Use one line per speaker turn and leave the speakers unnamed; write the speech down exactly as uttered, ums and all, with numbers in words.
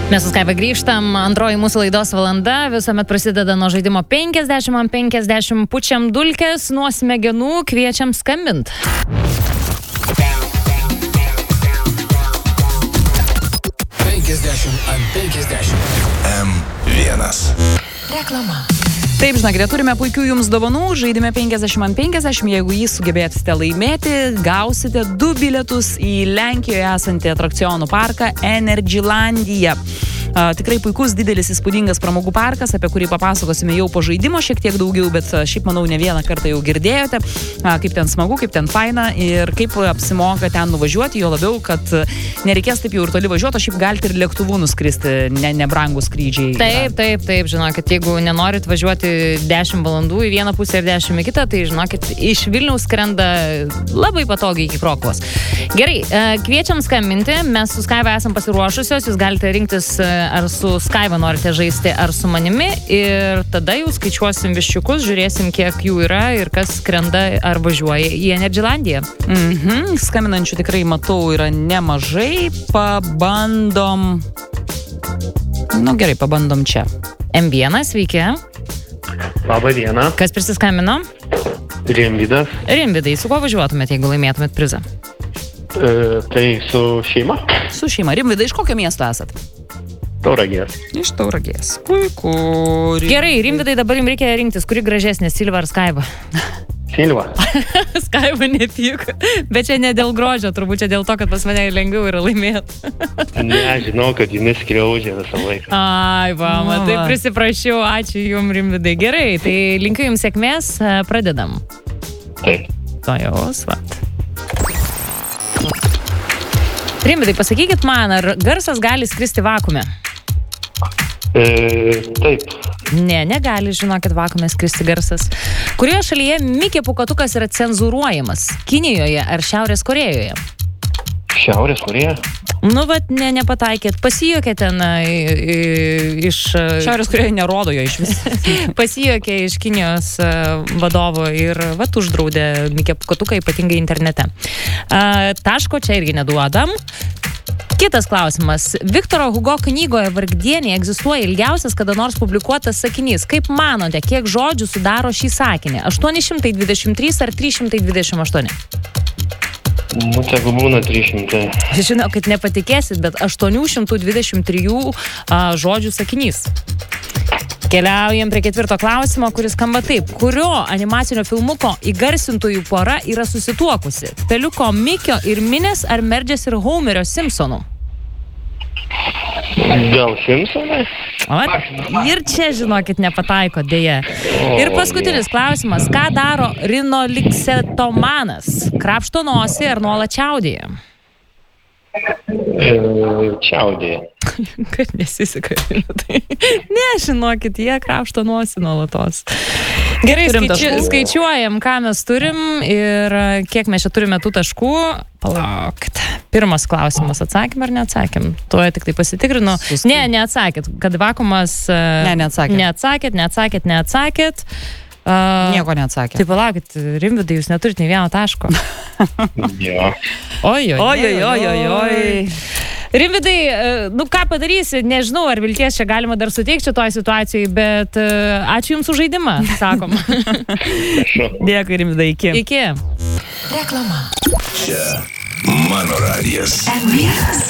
Mes su Skaiva grįžtam, antroji mūsų laidos valanda, visuomet prasideda nuo žaidimo penkiasdešimt ant penkiasdešimt, pučiam dulkes nuo smegenų, kviečiam skambint.
penkiasdešimt ant penkiasdešimt. M vienas.
Reklama.
Taip, žinokite, turime puikių jums dovanų, žaidime penkiasdešimt ant penkiasdešimt, jeigu jį sugebėsite laimėti, gausite du bilietus į Lenkijoje esantį atrakcionų parką Energylandia. A, tikrai puikus, didelis, įspūdingas pramogų parkas, apie kurį papasakosime jau po žaidimo šiek tiek daugiau, bet šiaip manau ne vieną kartą jau girdėjote, a, kaip ten smagu, kaip ten faina ir kaip apsimoka ten nuvažiuoti, jo labiau, kad nereikės taip jau ir toli važiuoti, o šiaip galite ir lėktuvu nuskristi, ne, nebrangų skrydžiai.
Taip, taip, taip, žinokit, jeigu nenorit važiuoti dešimt valandų į vieną pusę ir dešimt į kitą, tai žinokit, iš Vilniaus skrenda labai patogiai iki Krokuvos. Gerai, kviečiam skambinti, mes su Skaiva esam pasiruošusios, jūs galite rinktis, ar su Skaiva norite žaisti, ar su manimi, ir tada jau skaičiuosim viščiukus, žiūrėsim, kiek jų yra ir kas skrenda ar važiuoja į Energylandiją.
Mhm, skambinančių tikrai matau yra nemažai, pabandom, nu gerai, pabandom čia.
M vienas, sveiki.
Labą dieną.
Kas prisiskambino?
Rimvydas.
Rimvydai, su kuo važiuotumėt, jeigu laimėtumėt prizą?
E, tai su šeima?
Su šeima. Rimvydai, iš kokio miesto esat?
Tauragės.
Iš Tauragės. Puiku.
Gerai, Rimvydai, dabar jums reikia rinktis, kuri gražesnė, Silva ar Skaiva?
Silva.
Skaiva nepyko, bet čia ne dėl grožio, turbūt čia dėl to, kad pas mane lengviau yra laimėti.
Ne, žinau, kad jumis skriaužė visą laiką.
Ai, va, matai, prisiprašiau, ačiū jums, Rimvydai. Gerai, tai linkiu jums sėkmės, pradedam.
Taip.
To jau, svat. Rimvydai, pasakykit man, ar garsas gali skristi vakuume?
E, taip.
Ne, negali, žinokit, vakuume skristi garsas. Kurioje šalyje Mikė Pūkuotukas yra cenzūruojamas? Kinijoje ar Šiaurės Korėjoje?
Šiaurės Korėja?
Nu, vat, ne, nepataikėt. Pasijokė ten i, i, iš...
Šiaurės Korėja nerodo jo iš vis.
Pasijokė iš Kinijos uh, vadovo ir vat uždraudė Mikė Pūkuotuką, ypatingai internete. Uh, taško čia irgi neduodam. Kitas klausimas. Viktoro Hugo knygoje Vargdienė egzistuoja ilgiausias kada nors publikuotas sakinys. Kaip manote, kiek žodžių sudaro šį sakinį? aštuoni šimtai dvidešimt trys ar trys šimtai dvidešimt aštuoni?
Nu, tegu būna trys šimtai.
Žinau, kad nepatikėsit, bet aštuoni šimtai dvidešimt trys uh, žodžių sakinys. Keliaujam prie ketvirto klausimo, kuris skamba taip. Kurio animacinio filmuko įgarsintojų pora yra susituokusi? Peliuko Mikio ir Minės ar Merdžės ir Homerio Simpsonų?
Gal Simpsonai?
O, ir čia, žinokit, nepataiko, dėja. Ir paskutinis klausimas. Ką daro rinoliksetomanas? Krapšto nosį ar nuolat čiaudėja?
E, čiaudėja.
Kad nesiseka. Ne, žinokit, jie krapšto nosį nuolatos. Gerai, skaiči, skaičiuojam, ką mes turim ir kiek mes čia turime tų taškų. Palaukit. Pirmas klausimas, atsakym ar neatsakym? Tuo tik tai pasitikrinu. Suskai. Ne, neatsakėt. Kad vakuumas...
Ne, neatsakėt.
Neatsakėt, neatsakėt, neatsakėt. Uh,
Nieko neatsakėt.
Tai palaukit, Rimvydai, jūs neturit nei vieno taško.
Jo.
Oi, oi,
oi, oi, oi, oi, oi.
Rimvydai, nu ką padarysi, nežinau, ar vilties čia galima dar suteikti šitoj situacijai, bet uh, ačiū jums už žaidimą, sakom.
Dėkui, Rimvydai, iki.
Iki.
Reklama. Čia mano radijas.